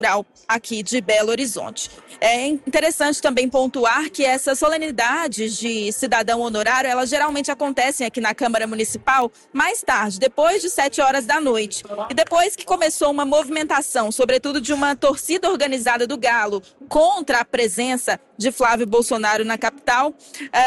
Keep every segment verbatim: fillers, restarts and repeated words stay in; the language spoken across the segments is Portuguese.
aqui de Belo Horizonte. É interessante também pontuar que essas solenidades de cidadão honorário, elas geralmente acontecem aqui na Câmara Municipal mais tarde, depois de sete horas da noite. E depois que começou uma movimentação, sobretudo de uma torcida organizada do Galo, contra a presença de Flávio Bolsonaro na capital, uh,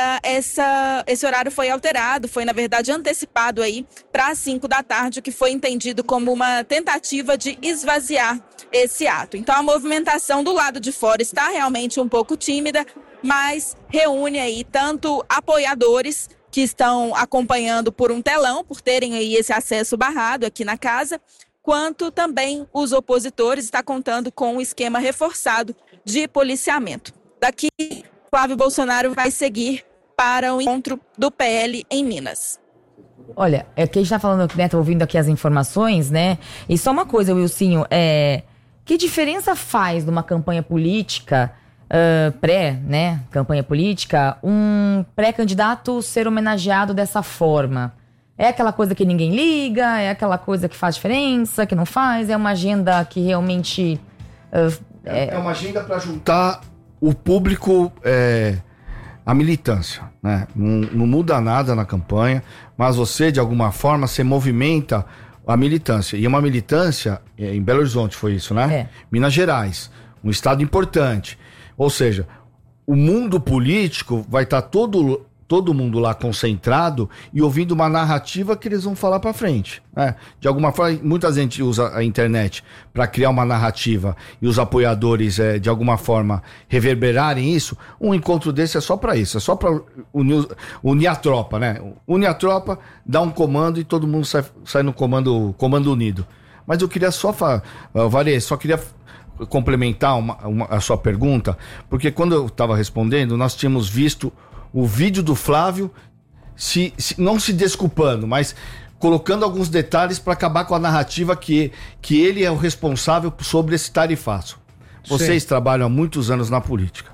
essa, esse horário foi alterado, foi na verdade antecipado aí para as cinco da tarde, o que foi entendido como uma tentativa de esvaziar esse ato. Então a movimentação do lado de fora está realmente um pouco tímida, mas reúne aí tanto apoiadores que estão acompanhando por um telão, por terem aí esse acesso barrado aqui na casa, quanto também os opositores, está contando com um esquema reforçado de policiamento. Daqui, Flávio Bolsonaro vai seguir para o encontro do P L em Minas. Olha, é que a gente tá falando, né, tô ouvindo aqui as informações, né? E só uma coisa, Wilsinho, é... que diferença faz numa campanha política, uh, pré, né, campanha política, um pré-candidato ser homenageado dessa forma? É aquela coisa que ninguém liga? É aquela coisa que faz diferença, que não faz? É uma agenda que realmente... Uh, é... é uma agenda para juntar o público, é, a militância, né? Não, não muda nada na campanha, mas você, de alguma forma, você movimenta a militância. E uma militância, em Belo Horizonte foi isso, né? É. Minas Gerais, um estado importante. Ou seja, o mundo político vai estar todo, todo mundo lá concentrado e ouvindo uma narrativa que eles vão falar para frente, né? De alguma forma, muita gente usa a internet para criar uma narrativa e os apoiadores, é, de alguma forma, reverberarem isso. Um encontro desse é só para isso, é só para unir, unir a tropa, né? Unir a tropa, dá um comando e todo mundo sai, sai no comando, comando unido. Mas eu queria só falar, Varê, só queria complementar uma, uma, a sua pergunta, porque quando eu estava respondendo, nós tínhamos visto o vídeo do Flávio, se, se, não se desculpando, mas colocando alguns detalhes para acabar com a narrativa que, que ele é o responsável sobre esse tarifaço. Vocês Sim. trabalham há muitos anos na política.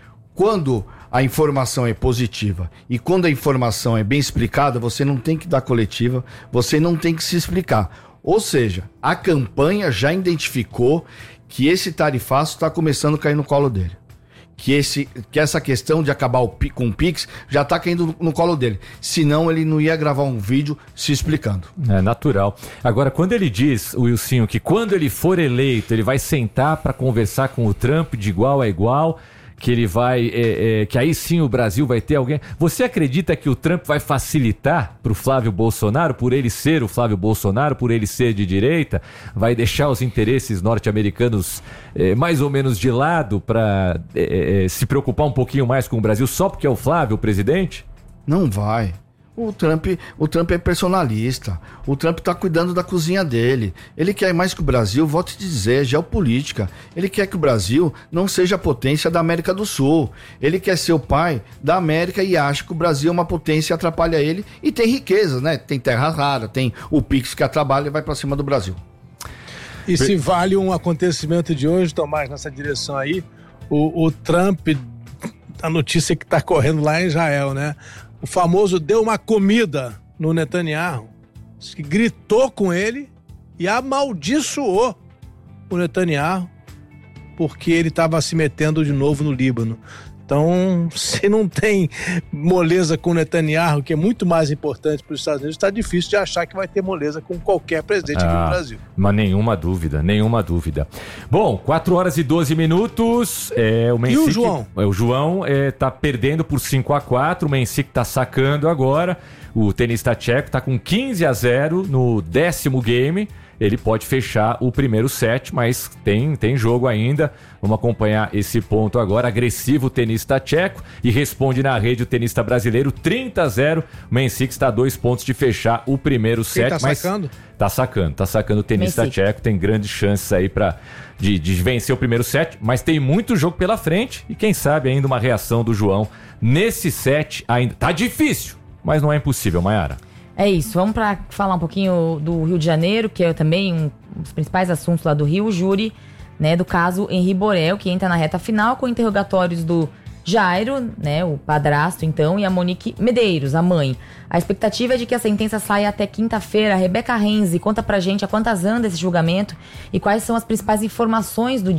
Quando a informação é positiva e quando a informação é bem explicada, você não tem que dar coletiva, você não tem que se explicar. Ou seja, a campanha já identificou que esse tarifaço está começando a cair no colo dele. Que, esse, que essa questão de acabar o, com o Pix já tá caindo no, no colo dele. Senão ele não ia gravar um vídeo se explicando. É natural. Agora, quando ele diz, o Wilsinho, que quando ele for eleito, ele vai sentar para conversar com o Trump de igual a igual, que ele vai, é, é, que aí sim o Brasil vai ter alguém. Você acredita que o Trump vai facilitar pro Flávio Bolsonaro, por ele ser o Flávio Bolsonaro, por ele ser de direita, vai deixar os interesses norte-americanos é, mais ou menos de lado para é, é, se preocupar um pouquinho mais com o Brasil só porque é o Flávio o presidente? Não vai. O Trump, o Trump é personalista. O Trump tá cuidando da cozinha dele. Ele quer mais que o Brasil, volte a dizer, geopolítica. Ele quer que o Brasil não seja a potência da América do Sul. Ele quer ser o pai da América e acha que o Brasil é uma potência e atrapalha ele. E tem riqueza, né? Tem terra rara, tem o Pix que atrapalha e vai pra cima do Brasil. E se vale um acontecimento de hoje, Tomás, nessa direção aí, o, o Trump, a notícia que tá correndo lá em Israel, né? O famoso deu uma comida no Netanyahu, que gritou com ele e amaldiçoou o Netanyahu porque ele estava se metendo de novo no Líbano. Então, se não tem moleza com o Netanyahu, que é muito mais importante para os Estados Unidos, está difícil de achar que vai ter moleza com qualquer presidente ah, aqui no Brasil. Mas nenhuma dúvida, nenhuma dúvida. Bom, quatro horas e doze minutos. É, o Mencic, e o João? É, o João está é, perdendo por cinco a quatro, o Mencic está sacando agora. O tenista tcheco está com quinze a zero no décimo game. Ele pode fechar o primeiro set, mas tem, tem jogo ainda. Vamos acompanhar esse ponto agora. Agressivo o tenista tcheco e responde na rede o tenista brasileiro trinta a zero. O Mencic está a dois pontos de fechar o primeiro Quem set. tá mas sacando? Tá sacando, tá sacando o tenista Mencic. tcheco. Tem grandes chances aí pra, de, de vencer o primeiro set, mas tem muito jogo pela frente e quem sabe ainda uma reação do João nesse set ainda. Tá difícil, mas não é impossível, Mayara. É isso, vamos para falar um pouquinho do Rio de Janeiro, que é também um dos principais assuntos lá do Rio, o júri, né, do caso Henri Borel, que entra na reta final com interrogatórios do Jairo, né, o padrasto então, e a Monique Medeiros, a mãe. A expectativa é de que a sentença saia até quinta-feira. A Rebeca Renzi conta pra gente a quantas anda esse julgamento e quais são as principais informações do